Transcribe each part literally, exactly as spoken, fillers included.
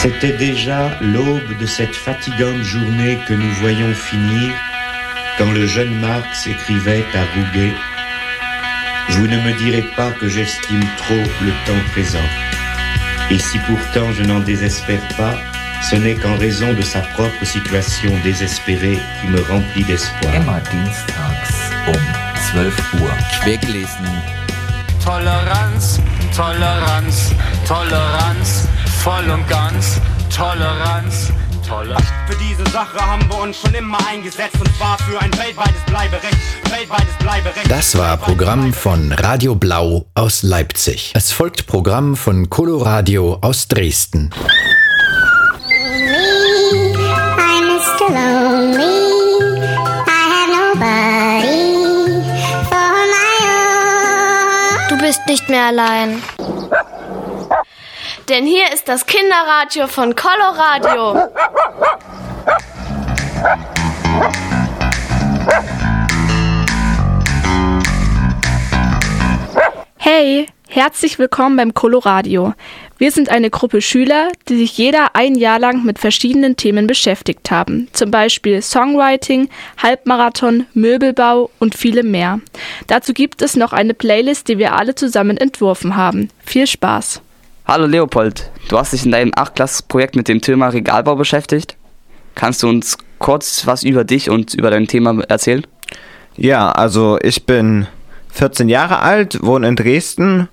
C'était déjà l'aube de cette fatigante journée que nous voyions finir quand le jeune Marx écrivait à Rouget « Vous ne me direz pas que j'estime trop le temps présent. Et si pourtant je n'en désespère pas, ce n'est qu'en raison de sa propre situation désespérée qui me remplit d'espoir. » Immer dienstags um zwölf Uhr. Quergelesen. Toleranz, Toleranz, Toleranz, voll und ganz, Toleranz, Toleranz. Für diese Sache haben wir uns schon immer eingesetzt, und zwar für ein weltweites Bleiberecht, weltweites Bleiberecht. Das war Programm von Radio Blau aus Leipzig. Es folgt Programm von Coloradio aus Dresden. I'm Mister Lonely. I have nobody for my own. Du bist nicht mehr allein. Denn hier ist das Kinderradio von Coloradio. Hey, herzlich willkommen beim Coloradio. Wir sind eine Gruppe Schüler, die sich jeder ein Jahr lang mit verschiedenen Themen beschäftigt haben. Zum Beispiel Songwriting, Halbmarathon, Möbelbau und viele mehr. Dazu gibt es noch eine Playlist, die wir alle zusammen entworfen haben. Viel Spaß! Hallo Leopold, du hast dich in deinem acht-Klass-Projekt mit dem Thema Regalbau beschäftigt. Kannst du uns kurz was über dich und über dein Thema erzählen? Ja, also ich bin vierzehn Jahre alt, wohne in Dresden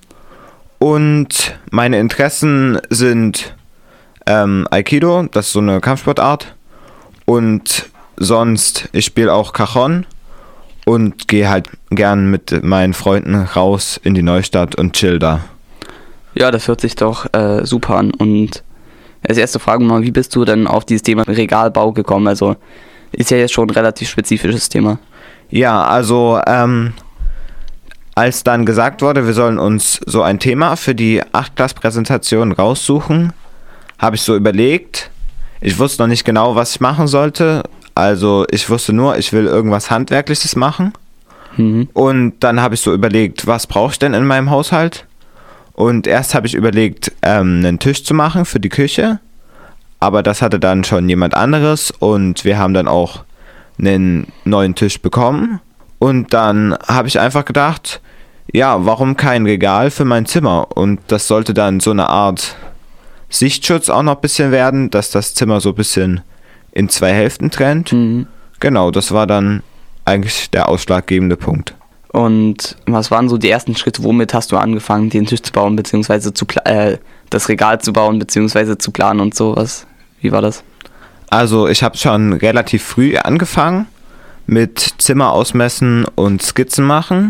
und meine Interessen sind ähm, Aikido, das ist so eine Kampfsportart, und sonst, ich spiele auch Cajon und gehe halt gern mit meinen Freunden raus in die Neustadt und chill da. Ja, das hört sich doch äh, super an. Und als erste Frage mal, wie bist du denn auf dieses Thema Regalbau gekommen? Also ist ja jetzt schon ein relativ spezifisches Thema. Ja, also ähm, als dann gesagt wurde, wir sollen uns so ein Thema für die acht-Klass-Präsentation raussuchen, habe ich so überlegt. Ich wusste noch nicht genau, was ich machen sollte. Also ich wusste nur, ich will irgendwas Handwerkliches machen. Mhm. Und dann habe ich so überlegt, was brauche ich denn in meinem Haushalt? Und erst habe ich überlegt, ähm, einen Tisch zu machen für die Küche, aber das hatte dann schon jemand anderes und wir haben dann auch einen neuen Tisch bekommen. Und dann habe ich einfach gedacht, ja, warum kein Regal für mein Zimmer? Und das sollte dann so eine Art Sichtschutz auch noch ein bisschen werden, dass das Zimmer so ein bisschen in zwei Hälften trennt. Mhm. Genau, das war dann eigentlich der ausschlaggebende Punkt. Und was waren so die ersten Schritte, womit hast du angefangen, den Tisch zu bauen, beziehungsweise zu pla- äh, das Regal zu bauen, beziehungsweise zu planen und sowas? Wie war das? Also ich habe schon relativ früh angefangen mit Zimmer ausmessen und Skizzen machen.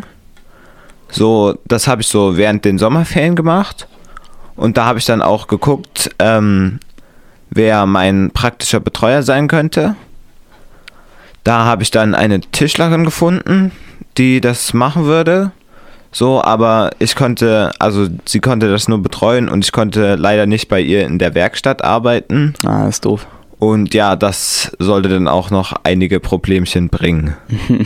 So, das habe ich so während den Sommerferien gemacht. Und da habe ich dann auch geguckt, ähm, wer mein praktischer Betreuer sein könnte. Da habe ich dann eine Tischlerin gefunden, die das machen würde. So, aber ich konnte, also sie konnte das nur betreuen und ich konnte leider nicht bei ihr in der Werkstatt arbeiten. Ah, ist doof. Und ja, das sollte dann auch noch einige Problemchen bringen.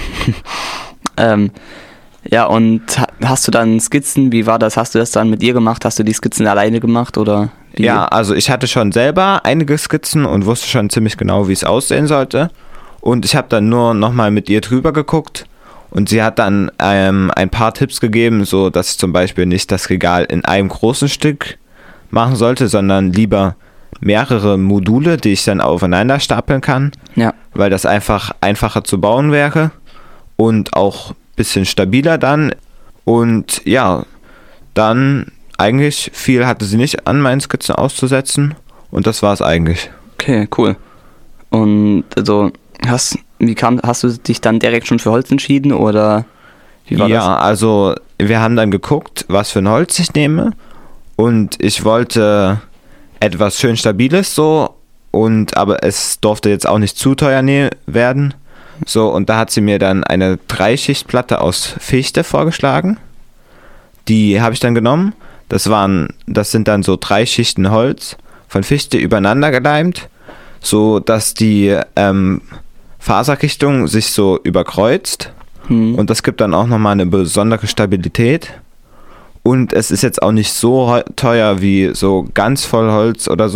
ähm, ja, und hast du dann Skizzen, wie war das? Hast du das dann mit ihr gemacht? Hast du die Skizzen alleine gemacht oder wie? Ja, also ich hatte schon selber einige Skizzen und wusste schon ziemlich genau, wie es aussehen sollte. Und ich habe dann nur nochmal mit ihr drüber geguckt. Und sie hat dann ähm, ein paar Tipps gegeben, so dass ich zum Beispiel nicht das Regal in einem großen Stück machen sollte, sondern lieber mehrere Module, die ich dann aufeinander stapeln kann, ja. Weil das einfach einfacher zu bauen wäre und auch ein bisschen stabiler dann. Und ja, dann eigentlich viel hatte sie nicht an meinen Skizzen auszusetzen und das war es eigentlich. Okay, cool. Und also hast Wie kam, hast du dich dann direkt schon für Holz entschieden oder wie war ja, das? Ja, also wir haben dann geguckt, was für ein Holz ich nehme und ich wollte etwas schön Stabiles so und aber es durfte jetzt auch nicht zu teuer ne- werden. So, und da hat sie mir dann eine Dreischichtplatte aus Fichte vorgeschlagen. Die habe ich dann genommen. Das waren, das sind dann so drei Schichten Holz von Fichte übereinander geleimt, so dass die ähm, Faserrichtung sich so überkreuzt. Hm. Und das gibt dann auch nochmal eine besondere Stabilität. Und es ist jetzt auch nicht so teuer wie so ganz voll Holz oder so.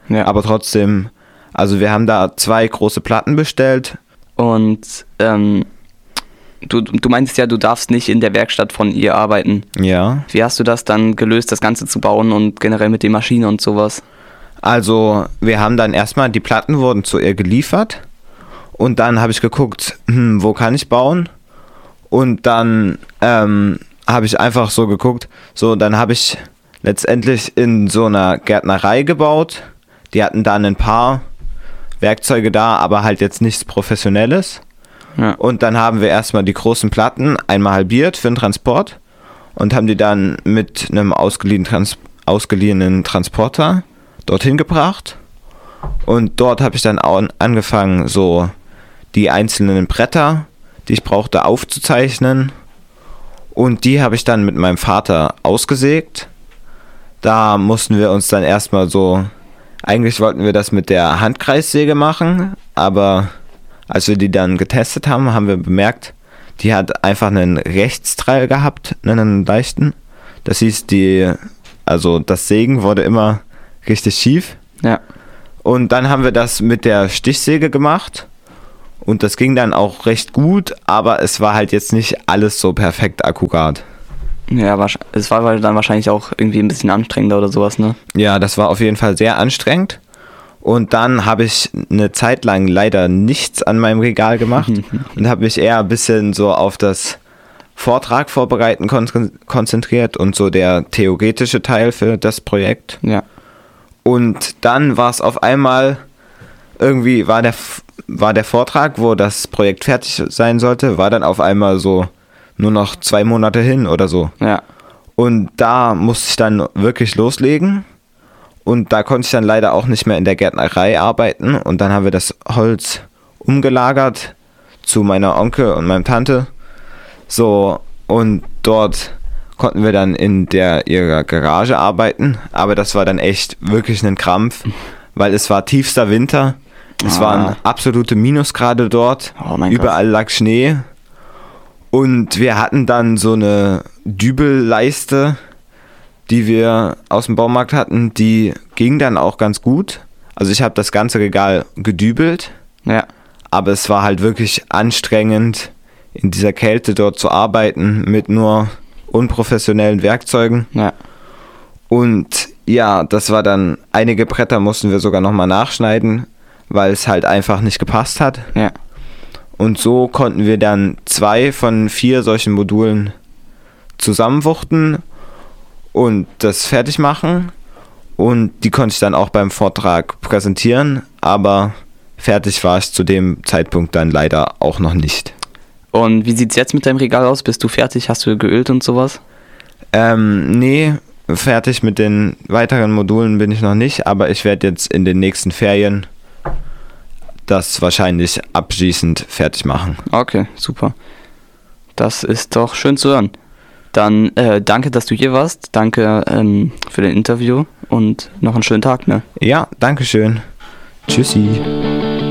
Ja. Aber trotzdem, also wir haben da zwei große Platten bestellt. Und ähm, du, du meinst ja, du darfst nicht in der Werkstatt von ihr arbeiten. Ja. Wie hast du das dann gelöst, das Ganze zu bauen und generell mit der Maschine und sowas? Also wir haben dann erstmal, die Platten wurden zu ihr geliefert und dann habe ich geguckt, hm, wo kann ich bauen? Und dann ähm, habe ich einfach so geguckt, so dann habe ich letztendlich in so einer Gärtnerei gebaut. Die hatten dann ein paar Werkzeuge da, aber halt jetzt nichts Professionelles. Ja. Und dann haben wir erstmal die großen Platten einmal halbiert für den Transport und haben die dann mit einem ausgeliehenen, Trans- ausgeliehenen Transporter dorthin gebracht. Und dort habe ich dann auch angefangen, so die einzelnen Bretter, die ich brauchte, aufzuzeichnen. Und die habe ich dann mit meinem Vater ausgesägt. Da mussten wir uns dann erstmal so, eigentlich wollten wir das mit der Handkreissäge machen, aber als wir die dann getestet haben, haben wir bemerkt, die hat einfach einen Rechtsteil gehabt, einen leichten. Das hieß, die, also das Sägen wurde immer richtig schief. Ja. Und dann haben wir das mit der Stichsäge gemacht und das ging dann auch recht gut, aber es war halt jetzt nicht alles so perfekt akkurat. Ja, es war dann wahrscheinlich auch irgendwie ein bisschen anstrengender oder sowas, ne? Ja, das war auf jeden Fall sehr anstrengend. Und dann habe ich eine Zeit lang leider nichts an meinem Regal gemacht und habe mich eher ein bisschen so auf das Vortrag vorbereiten kon- konzentriert und so der theoretische Teil für das Projekt. Ja. Und dann war es auf einmal, irgendwie war der, war der Vortrag, wo das Projekt fertig sein sollte, war dann auf einmal so nur noch zwei Monate hin oder so. Ja. Und da musste ich dann wirklich loslegen. Und da konnte ich dann leider auch nicht mehr in der Gärtnerei arbeiten. Und dann haben wir das Holz umgelagert zu meiner Onkel und meiner Tante. So, und dort konnten wir dann in der ihrer Garage arbeiten. Aber das war dann echt wirklich ein Krampf, weil es war tiefster Winter. Es Ah. waren absolute Minusgrade dort. Oh mein Überall Gott. lag Schnee. Und wir hatten dann so eine Dübelleiste, die wir aus dem Baumarkt hatten, die ging dann auch ganz gut. Also ich habe das ganze Regal gedübelt, Ja. aber es war halt wirklich anstrengend, in dieser Kälte dort zu arbeiten mit nur unprofessionellen Werkzeugen. Ja. Und ja, das war dann, einige Bretter mussten wir sogar nochmal nachschneiden, weil es halt einfach nicht gepasst hat. Ja. Und so konnten wir dann zwei von vier solchen Modulen zusammenwuchten und das fertig machen. Und die konnte ich dann auch beim Vortrag präsentieren, aber fertig war ich zu dem Zeitpunkt dann leider auch noch nicht. Und wie sieht's jetzt mit deinem Regal aus? Bist du fertig? Hast du geölt und sowas? Ähm, nee, fertig mit den weiteren Modulen bin ich noch nicht, aber ich werde jetzt in den nächsten Ferien das wahrscheinlich abschließend fertig machen. Okay, super. Das ist doch schön zu hören. Dann äh, danke, dass du hier warst. Danke ähm, für das Interview und noch einen schönen Tag, ne? Ja, danke schön. Tschüssi.